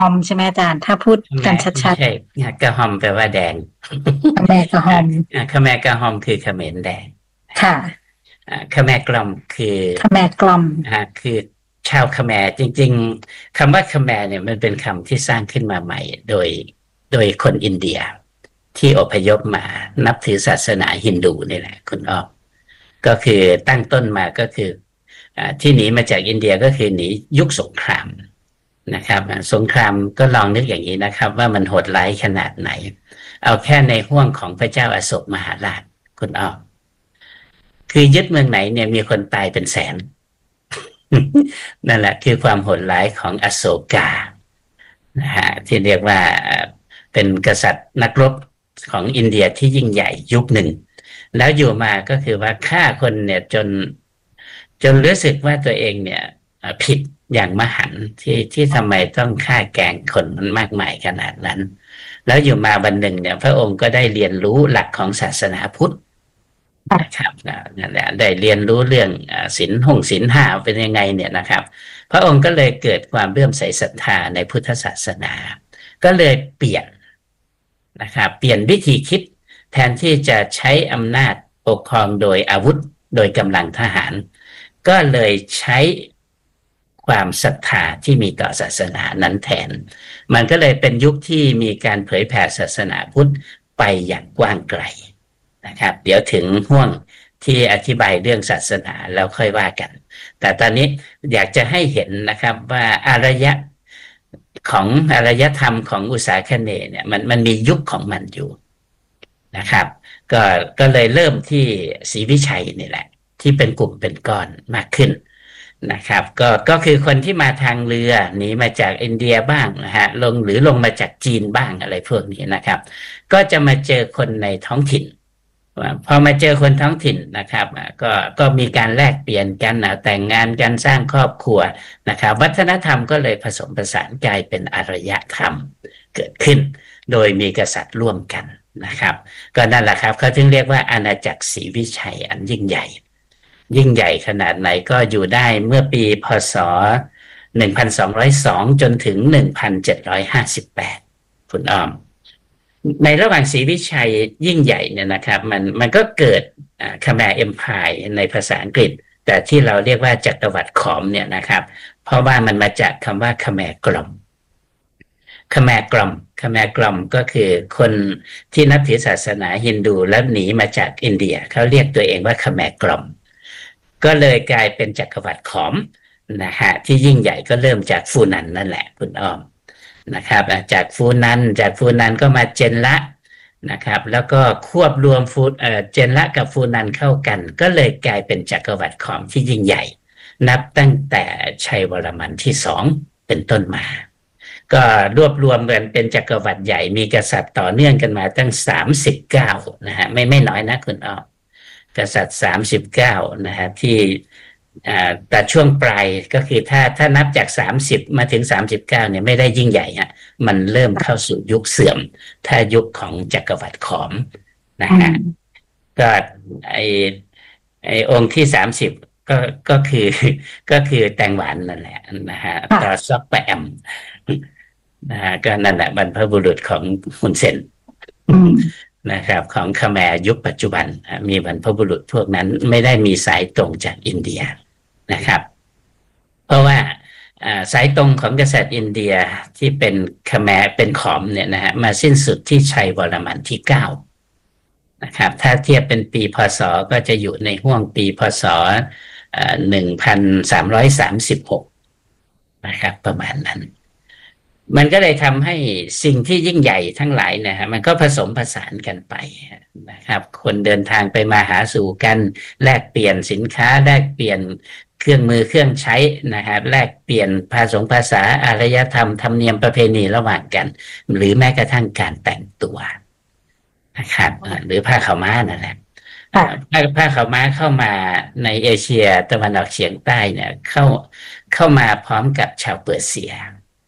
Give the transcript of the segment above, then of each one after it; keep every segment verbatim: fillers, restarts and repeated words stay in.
อมใช่ไหมอาจารย์ถ้าพูดขแมกันไม่ชัดใช่กระหอมแปลว่าแดงๆแม่กระหอมอ่าขแมกระหอมคือเขมรแดงค่ะอ่าขแมกล่อมคือแม่กล่อมอ่าคือชาวขแมรจริงๆคำว่าขแมรเนี่ยมันเป็นคำที่สร้างขึ้นมาใหม่โดยโดยคนอินเดียที่อพยพมานับถือศาสนาฮินดูนี่แหละคุณอ้อมก็คือตั้งต้นมาก็คืออ่าที่หนีมาจากอินเดียก็คือหนียุคสงครามนะครับสงครามก็ลองนึกอย่างนี้นะครับว่ามันโหดร้ายขนาดไหนเอาแค่ในห้วงของพระเจ้าอโศกมหาราชคุณอ้อมคือยึดเมืองไหนเนี่ยมีคนตายเป็นแสน นั่นแหละคือความโหดร้ายของอโศกานะฮะที่เรียกว่าเป็นกษัตริย์นักรบของอินเดียที่ยิ่งใหญ่ยุคหนึ่งแล้วอยู่มาก็คือว่าฆ่าคนเนี่ยจนจนรู้สึกว่าตัวเองเนี่ยผิดอย่างมหันต์ที่ที่ทำไมต้องฆ่าแกล้งคนมันมากมายขนาดนั้นแล้วอยู่มาวันหนึ่งเนี่ยพระองค์ก็ได้เรียนรู้หลักของศาสนาพุทธนะครับนั่นแหละได้เรียนรู้เรื่องศีลห้องศีลห้าเป็นยังไงเนี่ยนะครับพระองค์ก็เลยเกิดความเลื่อมใสศรัทธาในพุทธศาสนาก็เลยเปลี่ยนนะครับเปลี่ยนวิธีคิดแทนที่จะใช้อำนาจปกครองโดยอาวุธโดยกำลังทหารก็เลยใช้ความศรัทธาที่มีต่อศาสนานั้นแทนมันก็เลยเป็นยุคที่มีการเผยแผ่ศาสนาพุทธไปอย่างกว้างไกลนะครับเดี๋ยวถึงห่วงที่อธิบายเรื่องศาสนาแล้วค่อยว่ากันแต่ตอนนี้อยากจะให้เห็นนะครับว่าอารยะของอารยธรรมของอุษาคเนย์เนี่ยมันมันมียุคของมันอยู่นะครับก็ก็เลยเริ่มที่ศรีวิชัยนี่แหละที่เป็นกลุ่มเป็นก้อนมากขึ้นนะครับก็ก็คือคนที่มาทางเรือหนีมาจากอินเดียบ้างนะฮะลงหรือลงมาจากจีนบ้างอะไรพวกนี้นะครับก็จะมาเจอคนในท้องถิ่นพอมาเจอคนท้องถิ่นนะครับก็ก็มีการแลกเปลี่ยนกันนะแต่งงานกันสร้างครอบครัวนะครับวัฒนธรรมก็เลยผสมผสานกลายเป็นอารยธรรมเกิดขึ้นโดยมีกษัตริย์ร่วมกันนะครับก็นั่นแหละครับเขาถึงเรียกว่าอาณาจักรศรีวิชัยอันยิ่งใหญ่ยิ่งใหญ่ขนาดไหนก็อยู่ได้เมื่อปีพศหนึ่งพันสองร้อยสองจนถึงหนึ่งพันเจ็ดร้อยห้าสิบแปดคุณอ้อมในระหว่างศรีวิชัยยิ่งใหญ่เนี่ยนะครับมันมันก็เกิดคาแมร์เอ็มไพร์ในภาษาอังกฤษแต่ที่เราเรียกว่าจักรวรรดิขอมเนี่ยนะครับเพราะว่ามันมาจากคำว่าคาแมร์กลอมคาแมร์กลอมคาแมร์กลอมก็คือคนที่นับถือศาสนาฮินดูแล้วหนีมาจากอินเดียเขาเรียกตัวเองว่าคาแมร์กลอมก็เลยกลายเป็นจักรวรรดิขอมนะฮะที่ยิ่งใหญ่ก็เริ่มจากฟูนันนั่นแหละคุณอ้อมนะครับจากฟูนันจากฟูนันก็มาเจนละนะครับแล้วก็ควบรวมฟูเอ่อเจนละกับฟูนันเข้ากันก็เลยกลายเป็นจักรวรรดิขอมที่ยิ่งใหญ่นับตั้งแต่ชัยวรมันที่สองเป็นต้นมาก็รวบรวมกันเป็นจักรวรรดิใหญ่มีกษัตริย์ต่อเนื่องกันมาตั้งสามสิบเก้านะฮะไม่ไม่น้อยนะคุณอ้อมกษัตริย์สามสิบเก้านะฮะที่แต่ช่วงปลายก็คือถ้าถ้านับจากสามสิบมาถึงสามสิบเก้าเนี่ยไม่ได้ยิ่งใหญ่ฮะมันเริ่มเข้าสู่ยุคเสื่อมถ้ายุคของจักรวรรดิขอมนะฮะก็ไอไอองค์ที่สามสิบก็ก็คือก็คือแตงหวานนั่นแหละนะฮะต่อซอกแปมนะฮะก็นั่นแหละบรรพบุรุษของฮุนเซนนะครับของคแมร์ยุคปัจจุบันมีบรรพบุรุษพวกนั้นไม่ได้มีสายตรงจากอินเดียนะครับเพราะว่าสายตรงของกษัตริย์อินเดียที่เป็นคแมร์เป็นขอมเนี่ยนะฮะมาสิ้นสุดที่ชัยวรมันที่เก้านะครับถ้าเทียบเป็นปีพศก็จะอยู่ในห่วงปีพศหนึ่งพันสามร้อยสามสิบหกนะครับประมาณนั้นมันก็เลยทำให้สิ่งที่ยิ่งใหญ่ทั้งหลายนะฮะมันก็ผสมผสานกันไปนะครับคนเดินทางไปมาหาสู่กันแลกเปลี่ยนสินค้าแลกเปลี่ยนเครื่องมือเครื่องใช้นะครับแลกเปลี่ยนภาษาภาษาอารยธรรมธรรมเนียมประเพณีระหว่างกันหรือแม้กระทั่งการแต่งตัวนะครับหรือผ้าขาวม้านั่นแหละผ้าผ้าขาวม้าเข้ามาในเอเชียตะวันออกเฉียงใต้เนี่ยเข้าเข้ามาพร้อมกับชาวเปอร์เซีย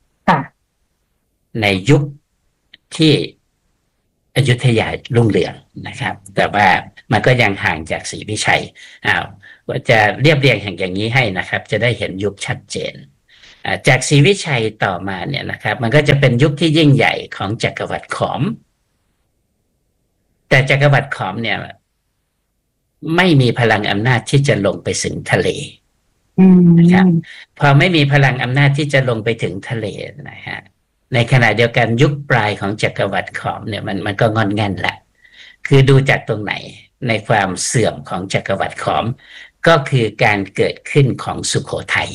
ในยุคที่อยุธยารุ่งเรืองนะครับแต่ว่ามันก็ยังห่างจากศรีวิชัยอ้าวว่าจะเรียบเรียงอย่างนี้ให้นะครับจะได้เห็นยุคชัดเจนอ่าจากศรีวิชัยต่อมาเนี่ยนะครับมันก็จะเป็นยุคที่ยิ่งใหญ่ของจักรวรรดิขอมแต่จักรวรรดิขอมเนี่ยไม่มีพลังอำนาจที่จะลงไปถึงทะเลนะครับพอไม่มีพลังอำนาจที่จะลงไปถึงทะเลนะฮะในขณะเดียวกันยุคปลายของจักรวรรดิขอมเนี่ยมันมันก็งอนแง่นแหละคือดูจากตรงไหนในความเสื่อมของจักรวรรดิขอมก็คือการเกิดขึ้นของสุโขทัย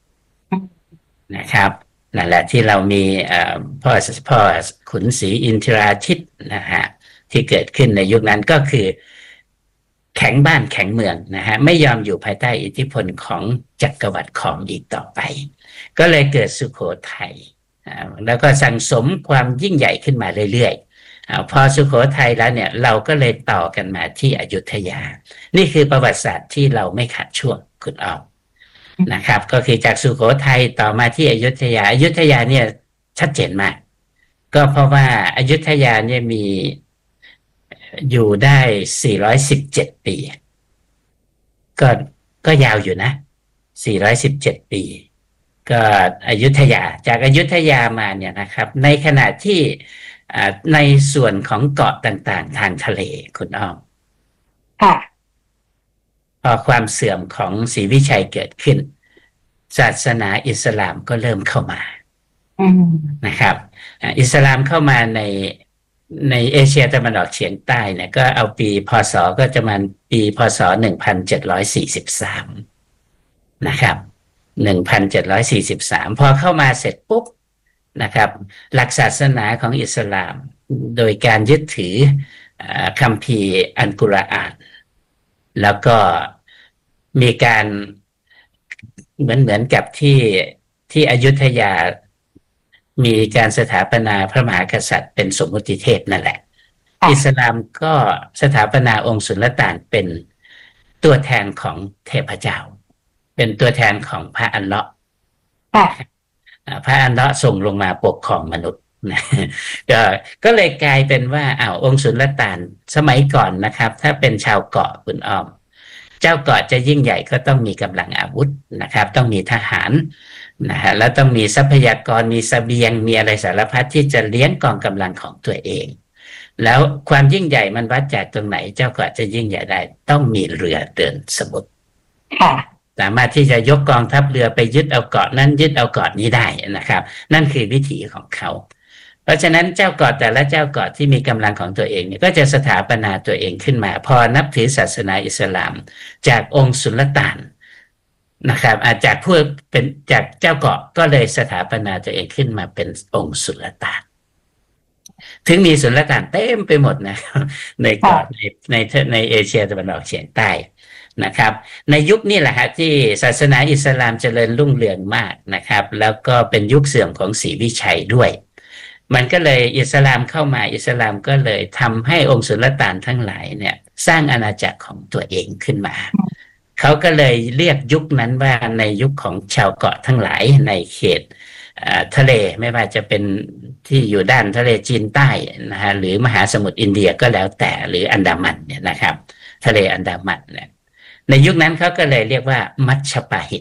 นะครับนั่นแหละที่เรามีพ่อพ่อขุนศรีอินทราชิตนะฮะที่เกิดขึ้นในยุคนั้นก็คือแข็งบ้านแข็งเมืองนะฮะไม่ยอมอยู่ภายใต้อิทธิพลของจักรวรรดิขอมอีกต่อไปก็เลยเกิดสุโขทัยแล้วก็สั่งสมความยิ่งใหญ่ขึ้นมาเรื่อยๆพอสุโขทัยแล้วเนี่ยเราก็เลยต่อกันมาที่อยุธยานี่คือประวัติศาสตร์ที่เราไม่ขาดช่วงคุณออมนะครับก็คือจากสุโขทัยต่อมาที่อยุธยาอยุธยาเนี่ยชัดเจนมากก็เพราะว่าอยุธยาเนี่ยมีอยู่ได้สี่ร้อยสิบเจ็ดปีก็ก็ยาวอยู่นะสี่ร้อยสิบเจ็ดปีก็อยุธยาจากอยุธยามาเนี่ยนะครับในขณะที่ในส่วนของเกาะต่างๆทางทะเลคุณอ้อมค่ะพอความเสื่อมของศรีวิชัยเกิดขึ้นศาสนาอิสลามก็เริ่มเข้ามานะครับอิสลามเข้ามาในในเอเชียตะวันออกเฉียงใต้เนี่ยก็เอาปีพศก็จะมาปีพศหนึ่งพันเจ็ดร้อยสี่สิบสามนะครับหนึ่งพันเจ็ดร้อยสี่สิบสามพอเข้ามาเสร็จปุ๊บนะครับหลักศาสนาของอิสลามโดยการยึดถือคัมภีร์อัลกุรอานแล้วก็มีการเหมือนเหมือนกับที่ที่อยุธยามีการสถาปนาพระมหากษัตริย์เป็นสมมุติเทพนั่นแหละอิสลามก็สถาปนาองค์สุลต่านเป็นตัวแทนของเทพเจ้าเป็นตัวแทนของพระอัลเลาะห์พระอัลเลาะห์ส่งลงมาปกครองมนุษย์นะก็ก็เลยกลายเป็นว่าอ้าวองค์สุลต่านสมัยก่อนนะครับถ้าเป็นชาวเกาะคุณอ้อมเจ้าเกาะจะยิ่งใหญ่ก็ต้องมีกำลังอาวุธนะครับต้องมีทหารนะฮะแล้วต้องมีทรัพยากรมีเสบียงมีอะไรสารพัดที่จะเลี้ยงกองกำลังของตัวเองแล้วความยิ่งใหญ่มันวัดจากตรงไหนเจ้าเกาะจะยิ่งใหญ่ได้ต้องมีเรือเดินสมุทรสามารถที่จะยกกองทัพเรือไปยึดเอาเกาะนั้นยึดเอาเกาะนี้ได้นะครับนั่นคือวิถีของเขาเพราะฉะนั้นเจ้าเกาะแต่ละเจ้าเกาะที่มีกำลังของตัวเองเนี่ยก็จะสถาปนาตัวเองขึ้นมาพอนับถือศาสนาอิสลามจากองค์สุลต่านนะครับอาจากผู้เป็นจากเจ้าเกาะก็เลยสถาปนาตัวเองขึ้นมาเป็นองค์สุลต่านถึงมีสุลต่านเต็มไปหมดนะในเกาะในในในเอเชียตะวันออกเฉียงใต้นะครับในยุคนี้แหละฮะที่ศาสนาอิสลามเจริญรุ่งเรืองมากนะครับแล้วก็เป็นยุคเสื่อมของศรีวิชัยด้วยมันก็เลยอิสลามเข้ามาอิสลามก็เลยทำให้องค์สุลต่านทั้งหลายเนี่ยสร้างอาณาจักรของตัวเองขึ้นมาเขาก็เลยเรียกยุคนั้นว่าในยุคของชาวเกาะทั้งหลายในเขตทะเลไม่ว่าจะเป็นที่อยู่ด้านทะเลจีนใต้นะฮะหรือมหาสมุทรอินเดียก็แล้วแต่หรืออันดามันเนี่ยนะครับทะเลอันดามันเนี่ยในยุคนั้นเขาก็เลยเรียกว่ามัชฌปาหิต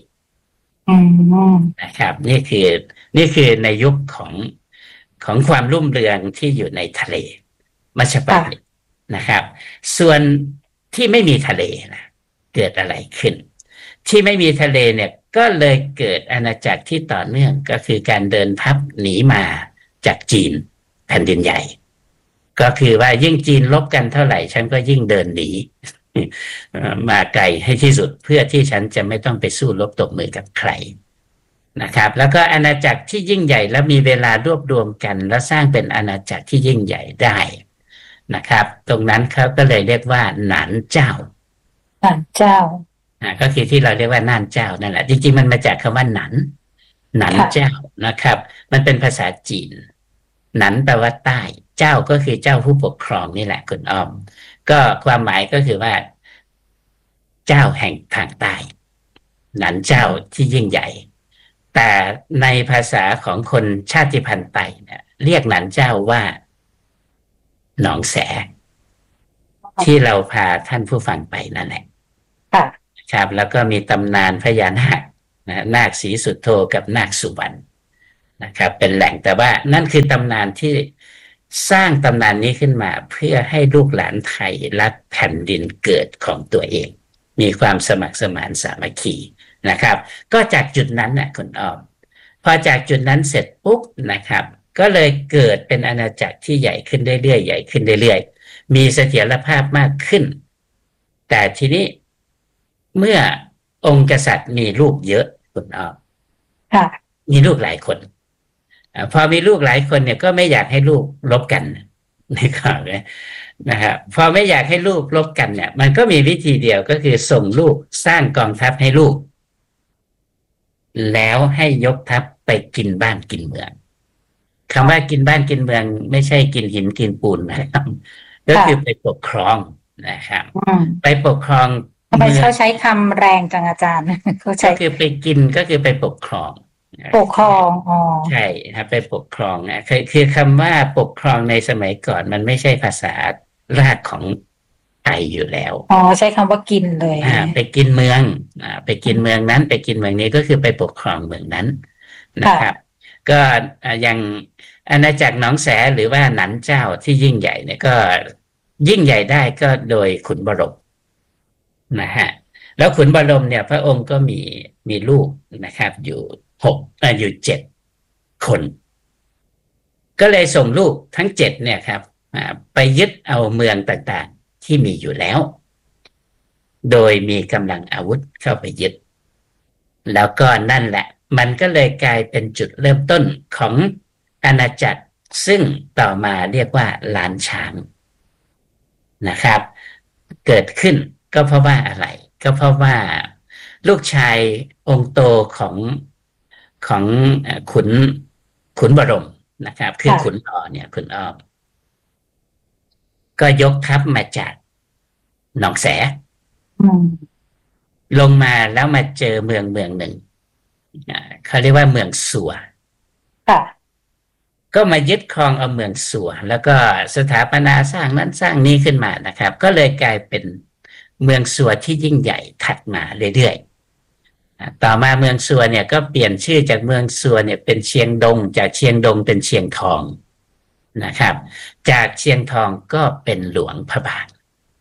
นะครับนี่คือนี่คือในยุคของของความรุ่มเรืองที่อยู่ในทะเลมัชฌปาหิตนะครับส่วนที่ไม่มีทะเลนะเกิดอะไรขึ้นที่ไม่มีทะเลเนี่ยก็เลยเกิดอาณาจักรที่ต่อเนื่องก็คือการเดินทัพหนีมาจากจีนแผ่นดินใหญ่ก็คือว่ายิ่งจีนลบกันเท่าไหร่ฉันก็ยิ่งเดินหนีมาไกลให้ที่สุดเพื่อที่ฉันจะไม่ต้องไปสู้รบตบมือกับใครนะครับแล้วก็อาณาจักรที่ยิ่งใหญ่แล้วมีเวลารวบรวมกันแล้วสร้างเป็นอาณาจักรที่ยิ่งใหญ่ได้นะครับตรงนั้นเขาก็เลยเรียกว่าหนานเจ้าหนานเจ้าอ่าก็คือที่เราเรียกว่าน่านเจ้านั่นแหละจริงๆมันมาจากคำว่าหนันหนันเจ้านะครับมันเป็นภาษาจีนหนันแปลว่าใต้เจ้าก็คือเจ้าผู้ปกครองนี่แหละคุณอ้อมก็ความหมายก็คือว่าเจ้าแห่งทางใต้หนันเจ้าที่ยิ่งใหญ่แต่ในภาษาของคนชาติพันธุ์ไต้เนี่ยเรียกหนันเจ้าว่าหนองแสที่เราพาท่านผู้ฟังไปนั่นแหละครับแล้วก็มีตำนานพญานาคนะนาคศรีสุโธกับนาคสุวรรณนะครับเป็นแหล่งแต่ว่านั่นคือตำนานที่สร้างตำนานนี้ขึ้นมาเพื่อให้ลูกหลานไทยรักแผ่นดินเกิดของตัวเองมีความสมัครสมานสามัคคีนะครับก็จากจุดนั้นนะคุณอ้อมพอจากจุดนั้นเสร็จปุ๊บนะครับก็เลยเกิดเป็นอาณาจักรที่ใหญ่ขึ้นเรื่อยๆใหญ่ขึ้นเรื่อยๆมีเสถียรภาพมากขึ้นแต่ทีนี้เมื่อองค์กษัตริย์มีลูกเยอะคุณอ้อมค่ะมีลูกหลายคนอาพอมีลูกหลายคนเนี่ยก็ไม่อยากให้ลูกรบกันนะครับนะครับพอไม่อยากให้ลูกรบกันเนี่ยมันก็มีวิธีเดียวก็คือส่งลูกสร้างกองทัพให้ลูกแล้วให้ยกทัพไปกินบ้านกินเมืองคำว่ากินบ้านกินเมืองไม่ใช่กินหินกินปูนนะครับก็คือไปปกครองนะครับไปปกครองทำไมเขาใช้คำแรงจังอาจารย์เขาใช้ก็คือไปกินก็คือไปปกครองปกครองอ๋อใช่ครับไปปกครองนะคือคือคำว่าปกครองในสมัยก่อนมันไม่ใช่ภาษารากของไทยอยู่แล้วอ๋อใช้คำว่ากินเลยอ่าไปกินเมืองอ่าไปกินเมืองนั้นไปกินเมืองนี้ก็คือไปปกครองเมืองนั้นนะครับก็อย่างอาณาจักรหนองแสหรือว่าหนันเจ้าที่ยิ่งใหญ่เนี่ยก็ยิ่งใหญ่ได้ก็โดยขุนบรมนะฮะแล้วขุนบรมเนี่ยพระองค์ก็มีมีลูกนะครับอยู่หกอ่าอยู่เจ็ดคน ก็เลยส่งลูกทั้งเจ็ดเนี่ยครับไปยึดเอาเมืองต่างๆที่มีอยู่แล้ว โดยมีกำลังอาวุธเข้าไปยึด แล้วก็นั่นแหละมันก็เลยกลายเป็นจุดเริ่มต้นของอาณาจักรซึ่งต่อมาเรียกว่าล้านช้างนะครับ เกิดขึ้นก็เพราะว่าอะไร ก็เพราะว่าลูกชายองค์โตของของขุนขุนบรมนะครับคือขุนอ้อเนี่ยขุนอ้อก็ยกทัพมาจากหนองแสลงมาแล้วมาเจอเมืองเมืองหนึ่งเขาเรียกว่าเมืองสัวก็มายึดครองเอาเมืองสัวแล้วก็สถาปนาสร้างนั้นสร้างนี้ขึ้นมานะครับก็เลยกลายเป็นเมืองสัวที่ยิ่งใหญ่ถัดมาเรื่อยๆต่อมาเมืองสัวเนี่ยก็เปลี่ยนชื่อจากเมืองสัวเนี่ยเป็นเชียงดงจากเชียงดงเป็นเชียงทองนะครับจากเชียงทองก็เป็นหลวงพระบาง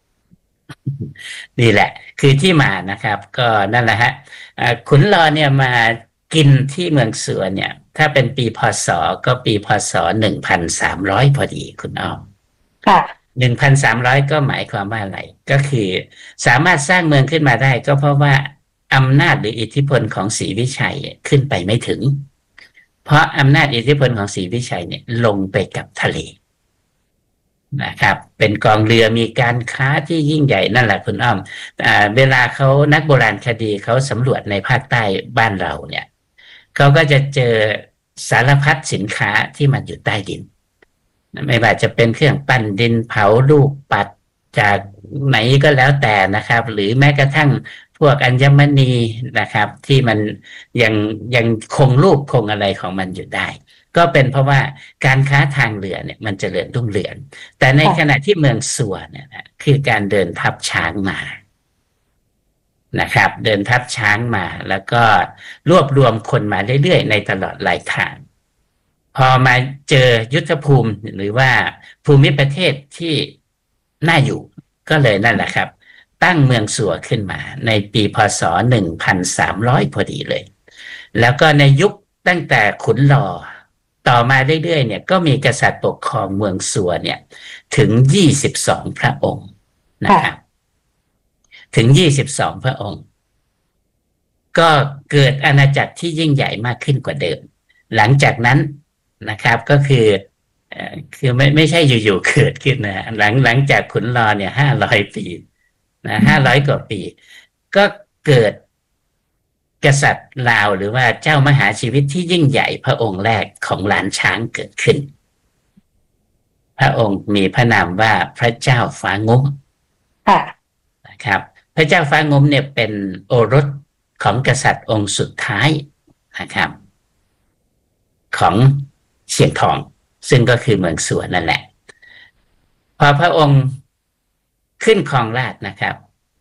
นี่แหละคือที่มานะครับก็นั่นแหละฮะขุนรอเนี่ยมากินที่เมืองสัวเนี่ยถ้าเป็นปีพศก็ปีพศหนึ่งพันสามร้อยพอดีคุณอ้อมค่ะหนึ่งพันสามร้อยก็หมายความว่าอะไรก็คือสามารถสร้างเมืองขึ้นมาได้ก็เพราะว่าอำนาจหรืออิทธิพลของศรีวิชัยขึ้นไปไม่ถึงเพราะอำนาจอิทธิพลของศรีวิชัยเนี่ยลงไปกับทะเลนะครับเป็นกองเรือมีการค้าที่ยิ่งใหญ่นั่นแหละคุณอ้อมอ่าเวลาเขานักโบราณคดีเขาสำรวจในภาคใต้บ้านเราเนี่ยเขาก็จะเจอสารพัดสินค้าที่มันอยู่ใต้ดินไม่ว่าจะเป็นเครื่องปั้นดินเผาลูกปัดจากไหนก็แล้วแต่นะครับหรือแม้กระทั่งพวกอัญมณีนะครับที่มันยังยังคงรูปคงอะไรของมันอยู่ได้ก็เป็นเพราะว่าการค้าทางเรือเนี่ยมันจเจริญรุ่งเรืองแต่ในขณะที่เมืองสัวเนี่ยนะคือการเดินทัพช้างมานะครับเดินทัพช้างมาแล้วก็รวบรวมคนมาเรื่อยๆในตลอดหลายทางพอมาเจอยุทธภูมิหรือว่าภูมิประเทศที่น่าอยู่ก็เลยนั่นแหละครับตั้งเมืองสัวขึ้นมาในปีพศหนึ่งพันสามร้อยพอดีเลยแล้วก็ในยุคตั้งแต่ขุนรอต่อมาเรื่อยๆเนี่ยก็มีกษัตริย์ปกครองเมืองสัวเนี่ยถึงยี่สิบสองพระองค์นะครับถึงยี่สิบสองพระองค์ก็เกิดอาณาจักรที่ยิ่งใหญ่มากขึ้นกว่าเดิมหลังจากนั้นนะครับก็คือคือไม่ไม่ใช่อยู่ๆเกิดขึ้นนะหลังหลังจากขุนรอเนี่ยห้าร้อยปีนะห้าร้อยกว่าปีก็เกิดกษัตริย์ลาวหรือว่าเจ้ามหาชีวิตที่ยิ่งใหญ่พระองค์แรกของล้านช้างเกิดขึ้นพระองค์มีพระนามว่าพระเจ้าฟ้างุ้มนะครับพระเจ้าฟ้างุ้มเนี่ยเป็นโอรสของกษัตริย์องค์สุดท้ายนะครับของเชียงทองซึ่งก็คือเมืองสัวนั่นแหละพอพระองค์ขึ้นครองราชย์นะครับ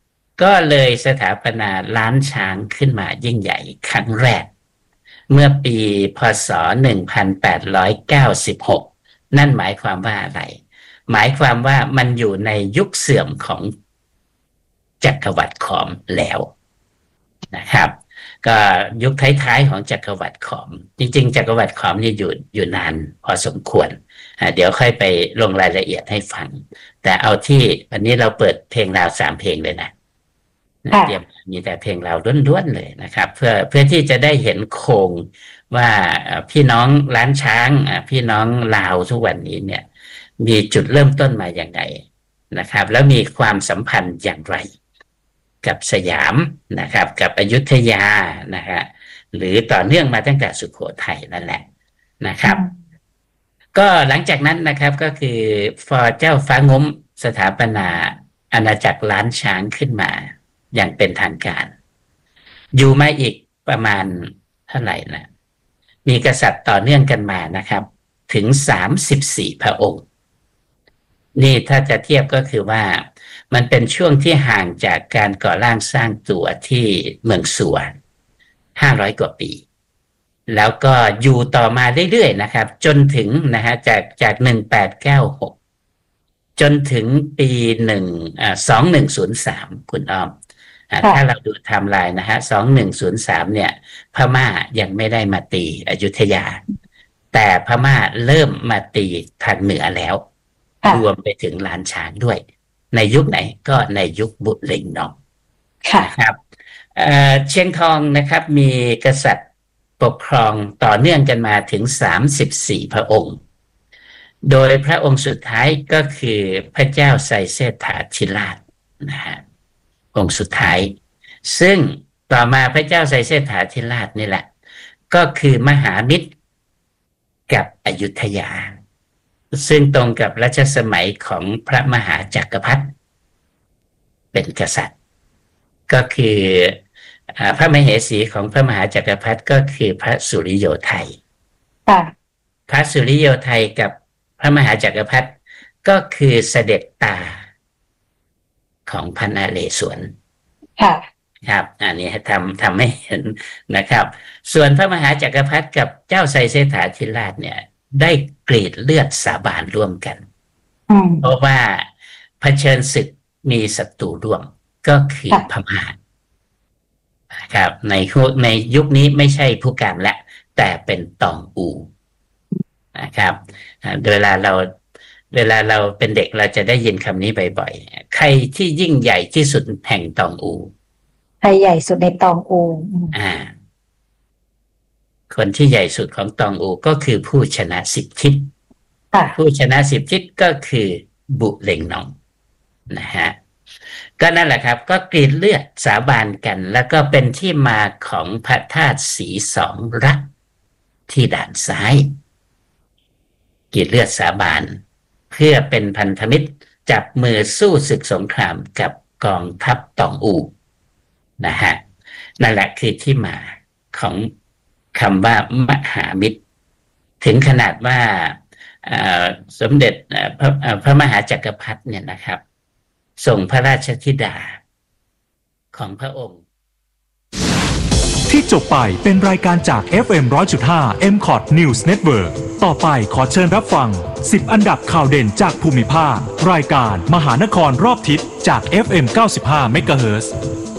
ก็เลยสถาปนาล้านช้างขึ้นมายิ่งใหญ่ครั้งแรกเมื่อปีพ.ศ. หนึ่งพันแปดร้อยเก้าสิบหกนั่นหมายความว่าอะไรหมายความว่ามันอยู่ในยุคเสื่อมของจักรวรรดิขอมแล้วนะครับก็ยุคท้ายๆของจักรวรรดิขอมจริงๆจักรวรรดิขอมนี่อยู่อยู่นานพอสมควรเดี๋ยวค่อยไปลงรายละเอียดให้ฟังแต่เอาที่วันนี้เราเปิดเพลงราวสามเพลงเลยนะเตรียมมีแต่เพลงราวล้วนๆเลยนะครับเพื่อเพื่อที่จะได้เห็นโครงว่าพี่น้องล้านช้างพี่น้องลาวทุกวันนี้เนี่ยมีจุดเริ่มต้นมาอย่างไรนะครับแล้วมีความสัมพันธ์อย่างไรกับสยามนะครับกับอยุธยานะฮะหรือต่อเนื่องมาตั้งแต่สุโขทัยนั่นแหละนะครับก็หลังจากนั้นนะครับก็คือพอเจ้าฟ้างมสถาปนาอาณาจักรล้านช้างขึ้นมาอย่างเป็นทางการอยู่มาอีกประมาณเท่าไหร่นะมีกษัตริย์ต่อเนื่องกันมานะครับถึงสามสิบสี่พระองค์นี่ถ้าจะเทียบก็คือว่ามันเป็นช่วงที่ห่างจากการก่อร่างสร้างตัวที่เมืองสัวห้าร้อยกว่าปีแล้วก็อยู่ต่อมาเรื่อยๆนะครับจนถึงนะฮะจากจากหนึ่งแปดเก้าหกจนถึงปีหนึ่งอ่าสองหนึ่งศูนย์สามคุณอ้อมถ้าเราดูไทม์ไลน์นะฮะสองหนึ่งศูนย์สามเนี่ยพม่ายังไม่ได้มาตีอยุธยาแต่พม่าเริ่มมาตีทางเหนือแล้วรวมไปถึงล้านช้างด้วยในยุคไหนก็ในยุคบุเร็งนองนะครับเชียงทองนะครับมีกษัตริย์ปกครองต่อเนื่องกันมาถึงสามสิบสี่พระองค์โดยพระองค์สุดท้ายก็คือพระเจ้าไซเสถาธิราชนะฮะองค์สุดท้ายซึ่งต่อมาพระเจ้าไซเสถาธิราชนี่แหละก็คือมหามิตรกับอยุธยาซึ่งตรงกับรัชสมัยของพระมหาจักรพรรดิเป็นกษัตริย์ก็คือพระมเหสีของพระมหาจักรพรรดิก็คือพระสุริโยไทยพระสุริโยไทยกับพระมหาจักรพรรดิก็คือเสด็จตาของพระนเรศวรครับอันนี้ทำทำให้เห็นนะครับส่วนพระมหาจักรพรรดิกับเจ้าไซเสถาธิราชเนี่ยได้กรีดเลือดสาบานร่วมกันเพราะว่าเผชิญศึกมีศัตรูร่วมก็คือพม่าครับในในยุคนี้ไม่ใช่ผู้การและแต่เป็นตองอูนะครับเวลาเราเวลาเราเป็นเด็กเราจะได้ยินคำนี้บ่อยๆใครที่ยิ่งใหญ่ที่สุดแห่งตองอูใครใหญ่สุดในตองอูอ่าคนที่ใหญ่สุดของตองอูก็คือผู้ชนะสิบทิศผู้ชนะสิบทิศก็คือบุเร็งนองนะฮะก็นั่นแหละครับก็กรีดเลือดสาบานกันแล้วก็เป็นที่มาของพระธาตุสีสองรักที่ด่านซ้ายกรีดเลือดสาบานเพื่อเป็นพันธมิตรจับมือสู้ศึกสงครามกับกองทัพตองอูนะฮะนั่นแหละคือที่มาของคำว่ามหามิตรถึงขนาดว่าสมเด็จพระพระมหาจักรพรรดิเนี่ยนะครับส่งพระราชธิดาของพระองค์ที่จบไปเป็นรายการจาก เอฟ เอ็ม หนึ่งร้อยจุดห้า เอ็ม คอท News Network ต่อไปขอเชิญรับฟังสิบอันดับข่าวเด่นจากภูมิภาครายการมหานครรอบทิศจาก เอฟ เอ็ม เก้าสิบห้า เมกะเฮิรตซ์